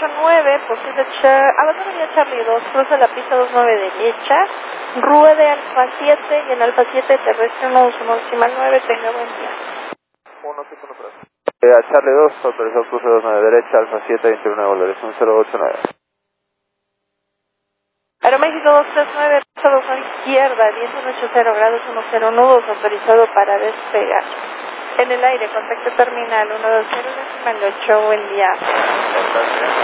289, posible abandono Charlie 2, cruza la pista 29 derecha, ruede Alfa 7 y en Alfa 7 terrestre 121 decimal 9, tenga buen día. 173. A Charlie 2, autorizado cruce 29 derecha, Alfa 7, 21 volveres, 1089. Aeroméxico 239, 2 izquierda, 180 grados, 10 nudos, autorizado para despegar. En el aire, contacto terminal 120 decimal 8, buen día.